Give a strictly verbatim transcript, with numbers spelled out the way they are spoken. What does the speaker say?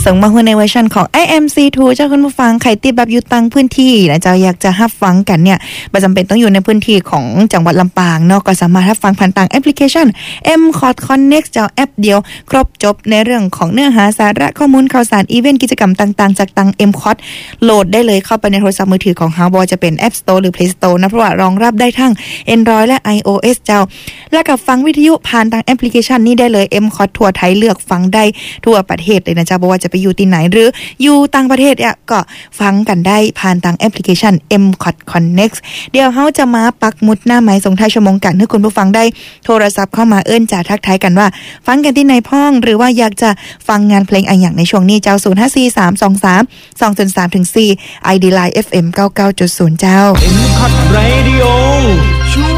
ส่งมาในเวอร์ชันของ ไอ เอ็ม ซี ทู เจ้าคุณผู้ฟังใครที่แบบอยู่ต่างพื้นที่นะเจ้าอยากจะรับฟังกันเนี่ยบ่จำเป็นต้องอยู่ในพื้นที่ของจังหวัดลำปางเนาะก็สามารถรับฟังผ่านทางแอปพลิเคชัน เอ็ม คอท Connect เจ้าแอปเดียวครบจบในเรื่องของเนื้อหาสาระข้อมูลข่าวสารอีเวนต์กิจกรรมต่างๆจากทาง เอ็ม คอท โหลดได้เลยเข้าไปในโทรศัพท์มือถือของเฮาบ่จะเป็น App Store หรือ Play Store นะเพราะว่ารองรับได้ทั้ง Android และ iOS เจ้าและกับฟังวิทยุผ่านทางแอปพลิเคชันนี้ได้เลย เอ็ม คอท ทั่วไทยเลือกฟังได้ทั่วประเทศเลยนะเจ้าบ่ว่าจะไปอยู่ที่ไหนหรืออยู่ต่างประเทศเนี่ยก็ฟังกันได้ผ่านทางแอปพลิเคชัน เอ็ม คอท Connect เดี๋ยวเฮาจะมาปักหมุดหน้าไม้ส่งท้ายชั่วโมงกันให้คุณผู้ฟังได้โทรศัพท์เข้ามาเอิ้นจ่าทักทายกันว่าฟังกันที่ไหนพ้องหรือว่าอยากจะฟังงานเพลงอะไรอย่างในช่วงนี้เจ้าศูนย์ ห้า สี่ สาม สอง สาม สอง สาม สี่ ไอ ดี ไลน์ เอฟ เอ็ม เก้าสิบเก้าจุดศูนย์ เจ้าเอ็ม คอท Radio